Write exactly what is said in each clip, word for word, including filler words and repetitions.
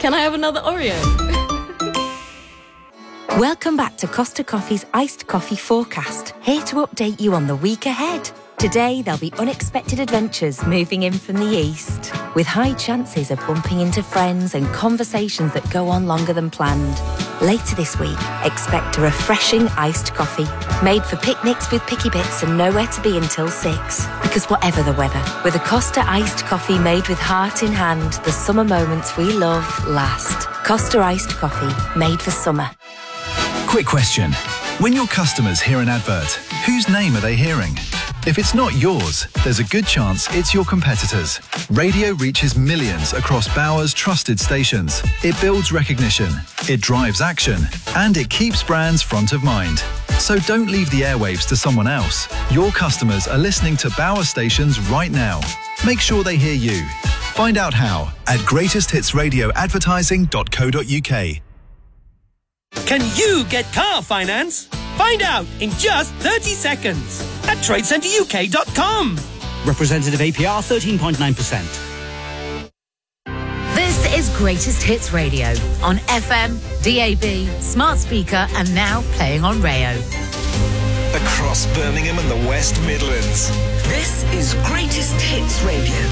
Can I have another Oreo? Welcome back to Costa Coffee's Iced Coffee Forecast, here to update you on the week ahead. Today, there'll be unexpected adventures moving in from the east, with high chances of bumping into friends and conversations that go on longer than planned. Later this week, expect a refreshing iced coffee, made for picnics with picky bits and nowhere to be until six. Because whatever the weather, with a Costa iced coffee made with heart in hand, the summer moments we love last. Costa iced coffee, made for summer. Quick question. When your customers hear an advert, whose name are they hearing? If it's not yours, there's a good chance it's your competitor's. Radio reaches millions across Bauer's trusted stations. It builds recognition, it drives action, and it keeps brands front of mind. So don't leave the airwaves to someone else. Your customers are listening to Bauer stations right now. Make sure they hear you. Find out how at greatest hits radio advertising dot co dot uk. Can you get car finance? Find out in just thirty seconds at trade centre U K dot com. Representative A P R thirteen point nine percent. This is Greatest Hits Radio on F M, D A B, smart speaker, and now playing on Rayo. Across Birmingham and the West Midlands. This is Greatest Hits Radio.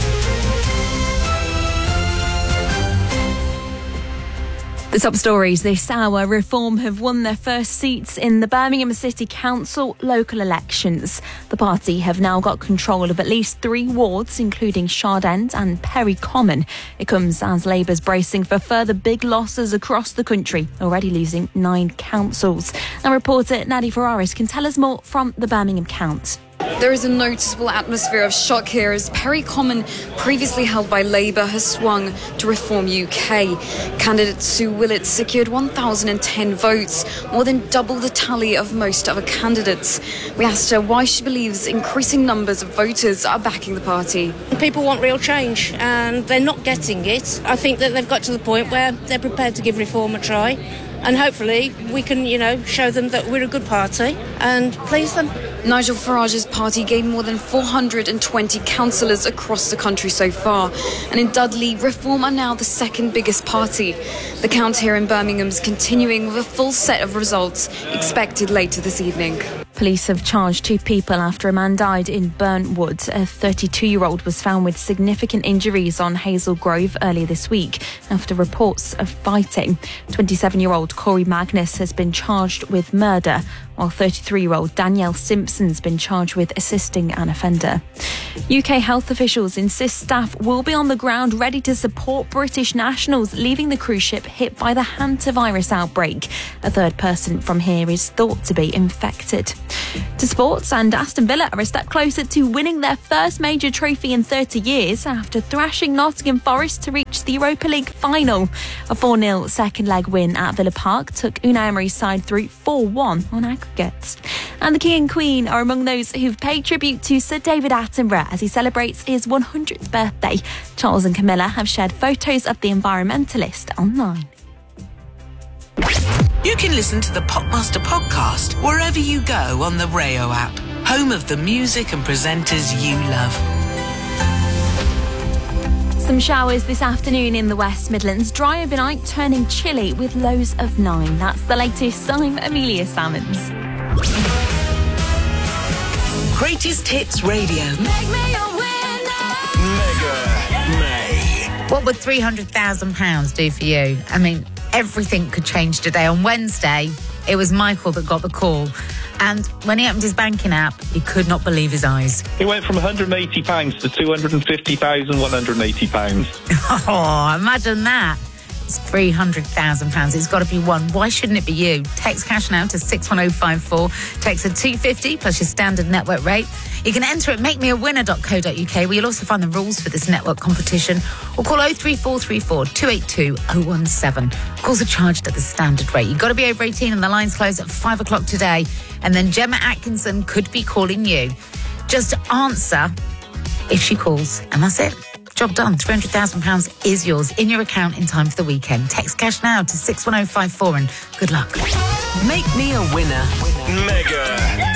The top stories this hour. Reform have won their first seats in the Birmingham City Council local elections. The party have now got control of at least three wards, including Shard End and Perry Common. It comes as Labour's bracing for further big losses across the country, already losing nine councils. And reporter Nadi Ferraris can tell us more from the Birmingham Count. There is a noticeable atmosphere of shock here as Perry Common, previously held by Labour, has swung to Reform U K. Candidate Sue Willett secured one thousand ten votes, more than double the tally of most other candidates. We asked her why she believes increasing numbers of voters are backing the party. People want real change and they're not getting it. I think that they've got to the point where they're prepared to give Reform a try. And hopefully we can, you know, show them that we're a good party and please them. Nigel Farage's party gained more than four hundred twenty councillors across the country so far. And in Dudley, Reform are now the second biggest party. The count here in Birmingham is continuing with a full set of results expected later this evening. Police have charged two people after a man died in Burnwood. A thirty-two-year-old was found with significant injuries on Hazel Grove earlier this week after reports of fighting. twenty-seven-year-old Corey Magnus has been charged with murder, while thirty-three-year-old Danielle Simpson's been charged with assisting an offender. U K health officials insist staff will be on the ground ready to support British nationals leaving the cruise ship hit by the hantavirus outbreak. A third person from here is thought to be infected. To sports, and Aston Villa are a step closer to winning their first major trophy in thirty years after thrashing Nottingham Forest to reach the Europa League final. A four nil second leg win at Villa Park took Unai Emery's side through four one on aggregate. And the King and Queen are among those who've paid tribute to Sir David Attenborough as he celebrates his one hundredth birthday. Charles and Camilla have shared photos of the environmentalist online. You can listen to the Popmaster podcast wherever you go on the Rayo app, home of the music and presenters you love. Some showers this afternoon in the West Midlands. Dry overnight, turning chilly with lows of nine. That's the latest. I'm Amelia Salmons. Greatest Hits Radio. Make me a winner. Mega May. What would three hundred thousand pounds do for you? I mean, everything could change today. On Wednesday, it was Michael that got the call. And when he opened his banking app, he could not believe his eyes. It went from one hundred eighty pounds to two hundred fifty thousand one hundred eighty pounds. Oh, imagine that. It's three hundred thousand pounds. It's got to be one. Why shouldn't it be you? Text cash now to six one oh five four. Text at two fifty plus your standard network rate. You can enter at make me a winner dot co dot uk, where you'll also find the rules for this network competition, or call oh three four three four two eight two oh one seven. Calls are charged at the standard rate. You've got to be over eighteen and the lines close at five o'clock today. And then Gemma Atkinson could be calling you. Just answer if she calls, and that's it. Job done. three hundred thousand pounds is yours in your account in time for the weekend. Text cash now to six one oh five four and good luck. Make me a winner. Mega